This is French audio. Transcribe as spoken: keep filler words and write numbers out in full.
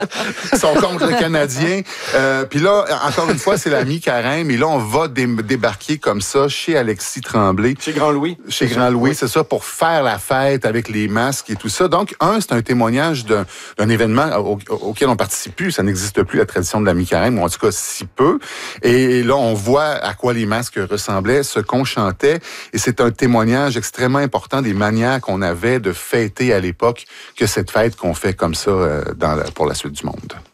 Ils sont contre le Canadien. Euh, Puis là, encore une fois, c'est la mi-carême. Et là, on va dé- débarquer comme ça chez Alexis Tremblay. Chez Grand Louis. Chez Grand Louis, oui. C'est ça, pour faire la fête avec les masques et tout ça. Donc, un, c'est un témoignage d'un, d'un événement au, auquel on participe plus. Ça n'existe plus, la tradition de la mi-carême, ou en tout cas si peu. Et là, on voit à quoi les masques ressemblaient, ce qu'on chantait. Et c'est un témoignage extrêmement important des manières qu'on avait de fêter à l'époque que cette fête qu'on fait comme ça euh, dans la, pour la suite du monde.